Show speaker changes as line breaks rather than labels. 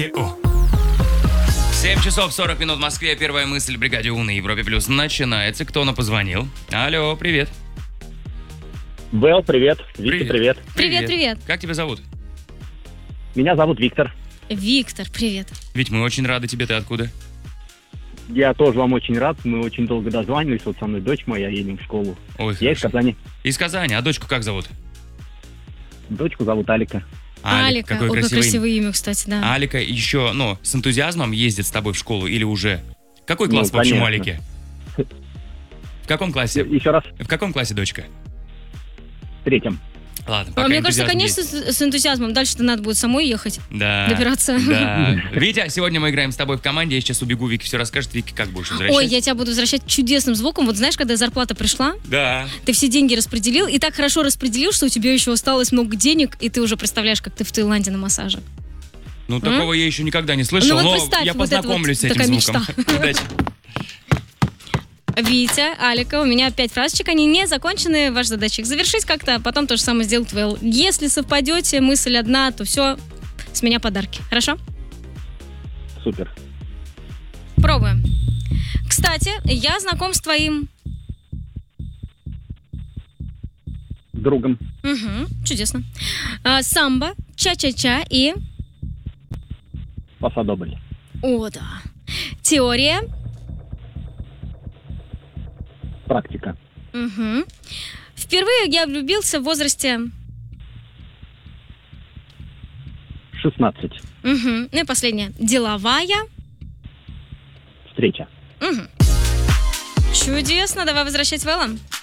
7 часов 40 минут в Москве. Первая мысль в бригаде У на Европе Плюс начинается. Кто нам позвонил? Алло, привет.
Вэл, привет. Вики, привет.
Привет.
Как тебя зовут?
Меня зовут Виктор.
Виктор, привет.
Ведь мы очень рады тебе. Ты откуда?
Я тоже вам очень рад. Мы очень долго дозванивались. Вот со мной дочь моя, едем в школу.
Ой,
Я из
хорошо.
Казани.
Из Казани. А дочку как зовут?
Дочку зовут Алика.
Алика.
Какое
Ой,
красивое имя.
красивое имя, кстати, да.
Алика еще, с энтузиазмом ездит с тобой в школу или уже? Какой класс
Ну,
в общем у
конечно.
Алики? В каком классе?
Еще раз,
В каком классе дочка?
в третьем.
Ладно, пока
Мне кажется,
энтузиазм
конечно,
есть.
с энтузиазмом. Дальше-то надо будет самой ехать.
Да.
добираться.
Да. Витя, сегодня мы играем с тобой в команде. Я сейчас убегу, Вики все расскажет. Вики, как будешь возвращать?
Ой, я тебя буду возвращать чудесным звуком. Вот знаешь, когда зарплата пришла,
Да.
ты все деньги распределил, и так хорошо распределил, что у тебя еще осталось много денег, и ты уже представляешь, как ты в Таиланде на массаже.
Ну, такого я еще никогда не слышал,
Ну, вот
но
представь,
я
вот это
познакомлюсь с
вот
этим
такая
звуком.
мечта.
Удачи.
Витя, Алика, у меня 5 фразочек, они не закончены. Ваша задача их завершить как-то, а потом то же самое сделать Вэл. Если совпадете, мысль одна, то все, с меня подарки. Хорошо?
Супер.
Пробуем. Кстати, я знаком с твоим...
Другом.
Угу, чудесно. Самбо, ча-ча-ча и...
Посадобль.
О, да. Теория.
Практика.
Угу. Впервые я влюбился в возрасте...
16.
Угу. Ну и последнее. Деловая.
Встреча.
Угу. Чудесно. Давай возвращать Вэлла.